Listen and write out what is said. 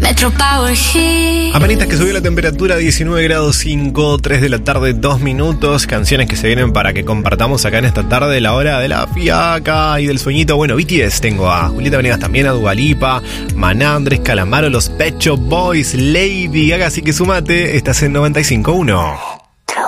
Metro Power Hit. Amanitas que subió la temperatura a 19 grados 5, 3 de la tarde, 2 minutos. Canciones que se vienen para que compartamos acá en esta tarde, la hora de la fiaca y del sueñito. Bueno, BTS, tengo a Julieta Venegas también, a Dua Lipa, Maná, Andrés Calamaro, los Pet Shop Boys, Lady Gaga, así que sumate, estás en 95.1.